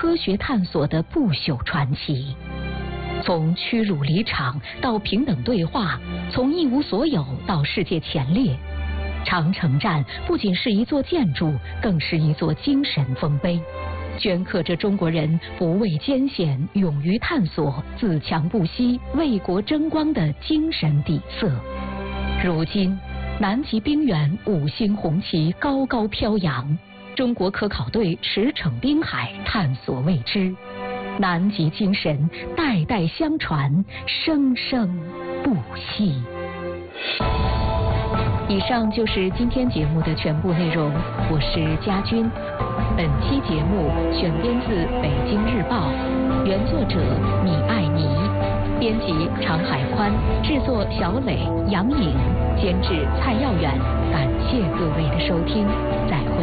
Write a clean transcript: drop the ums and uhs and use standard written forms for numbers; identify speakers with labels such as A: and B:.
A: 科学探索的不朽传奇。从屈辱离场到平等对话，从一无所有到世界前列，长城站不仅是一座建筑，更是一座精神丰碑，镌刻着中国人不畏艰险、勇于探索、自强不息、为国争光的精神底色。如今，南极冰原5星红旗高高飘扬，中国科考队驰骋滨海，探索未知。南极精神代代相传，生生不息。以上就是今天节目的全部内容，我是佳君。本期节目选编自《北京日报》，原作者米艾妮，编辑常海宽，制作小磊、杨颖，监制蔡耀远。感谢各位的收听，再会。